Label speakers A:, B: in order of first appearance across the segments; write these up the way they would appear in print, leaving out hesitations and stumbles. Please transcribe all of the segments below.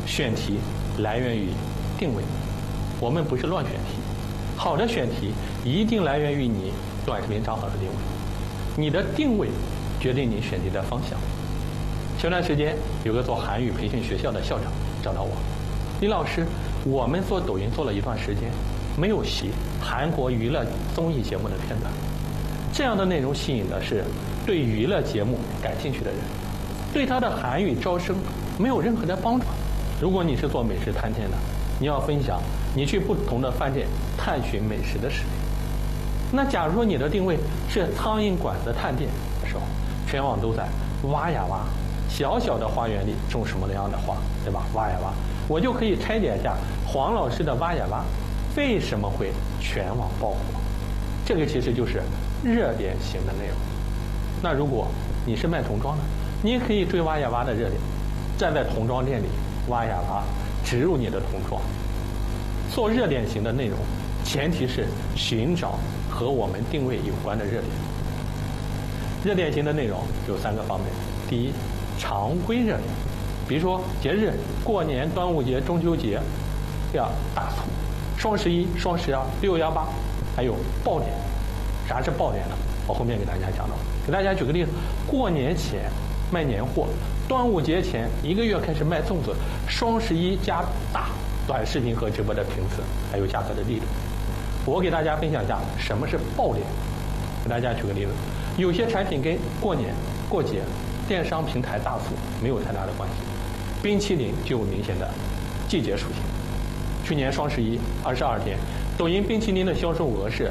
A: 选题来源于定位，我们不是乱选题。好的选题一定来源于你短视频账号的定位，你的定位决定你选题的方向。前段时间有个做韩语培训学校的校长找到我，李老师，我们做抖音做了一段时间，没有洗韩国娱乐综艺节目的片段，这样的内容吸引的是对娱乐节目感兴趣的人，对他的韩语招生没有任何的帮助。如果你是做美食探店的，你要分享你去不同的饭店探寻美食的视频。那假如说你的定位是苍蝇馆子探店的时候，全网都在挖呀挖，小小的花园里种什么样的花，对吧？挖呀挖，我就可以拆解一下黄老师的挖呀挖为什么会全网爆火。这个其实就是热点型的内容。那如果你是卖童装的，你也可以追挖呀挖的热点，站在童装店里挖呀挖，植入你的童装。做热点型的内容，前提是寻找和我们定位有关的热点。热点型的内容有3个方面。第一，常规热点，比如说节日、过年、端午节、中秋节要大促，双11、双12、618，还有爆点。啥是爆点呢？我后面给大家讲到。给大家举个例子，过年前卖年货，端午节前1个月开始卖粽子，双11加大短视频和直播的频次，还有价格的力度。我给大家分享一下什么是爆点。给大家举个例子，有些产品跟过年、过节、电商平台大促没有太大的关系，冰淇淋就有明显的季节属性。去年双11 22天，抖音冰淇淋的销售额是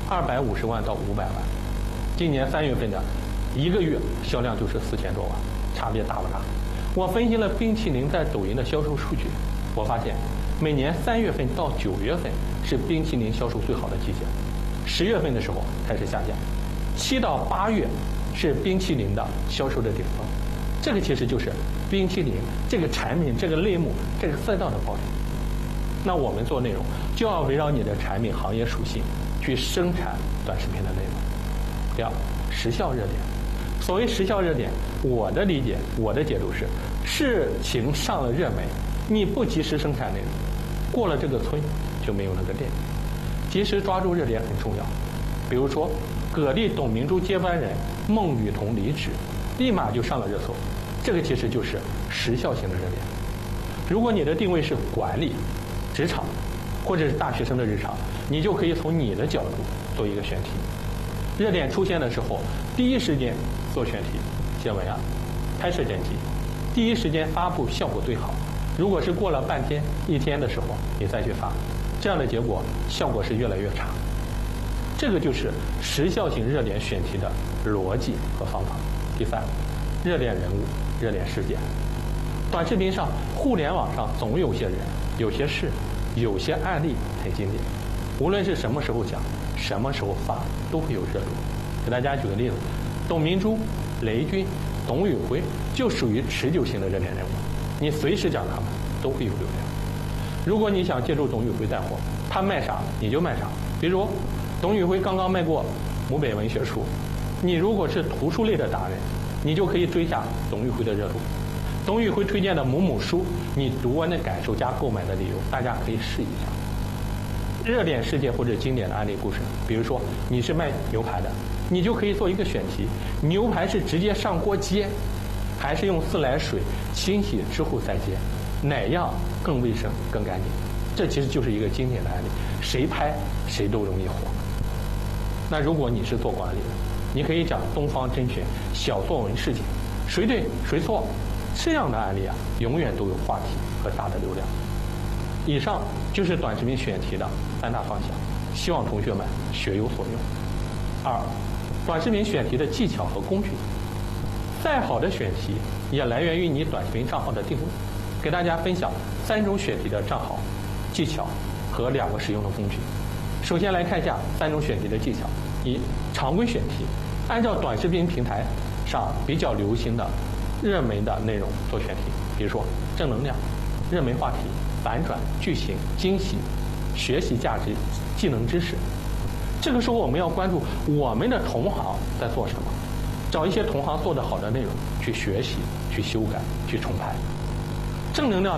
A: 250万到500万，今年3月份的1个月销量就是4000多万，差别大不大？我分析了冰淇淋在抖音的销售数据，我发现每年3月份到9月份是冰淇淋销售最好的季节，10月份的时候开始下降，7到8月是冰淇淋的销售的顶峰。这个其实就是冰淇淋这个产品、这个类目、这个赛道的爆点。那我们做内容就要围绕你的产品行业属性去生产短视频的内容。第二，时效热点。所谓时效热点，我的理解、我的解读是，事情上了热门，你不及时生产内容，过了这个村就没有那个店。及时抓住热点很重要。比如说，葛丽董明珠接班人孟雨桐离职，立马就上了热搜，这个其实就是时效型的热点。如果你的定位是管理、职场，或者是大学生的日常，你就可以从你的角度做一个选题。热点出现的时候，第一时间做选题、写文案、拍摄剪辑，第一时间发布效果最好。如果是过了半天、1天的时候，你再去发，这样的结果效果是越来越差。这个就是时效型热点选题的逻辑和方法。第三，热点人物、热点事件。短视频上、互联网上总有些人、有些事、有些案例很经典，无论是什么时候讲、什么时候发，都会有热度。给大家举个例子，董明珠、雷军、董宇辉就属于持久型的热点人物，你随时讲他们都会有流量。如果你想借助董宇辉带货，他卖啥你就卖啥。比如董宇辉刚刚卖过母北文学书，你如果是图书类的达人，你就可以追下董宇辉的热度。董宇辉推荐的母母书，你读完的感受加购买的理由，大家可以试一下。热点事件或者经典的案例故事，比如说你是卖牛排的，你就可以做一个选题：牛排是直接上锅煎，还是用自来水清洗之后再煎？哪样更卫生、更干净？这其实就是一个经典的案例，谁拍谁都容易火。那如果你是做管理的，你可以讲东方甄选小作文事件，谁对谁错？这样的案例啊，永远都有话题和大的流量。以上就是短视频选题的3大方向，希望同学们学有所用。2，短视频选题的技巧和工具。再好的选题也来源于你短视频账号的定位。给大家分享3种选题的账号、技巧和2个实用的工具。首先来看一下3种选题的技巧。1，常规选题，按照短视频平台上比较流行的热门的内容做选题，比如说正能量、热门话题、反转、剧情、惊喜、学习价值、技能知识。这个时候我们要关注我们的同行在做什么，找一些同行做得好的内容去学习、去修改、去重拍。正能量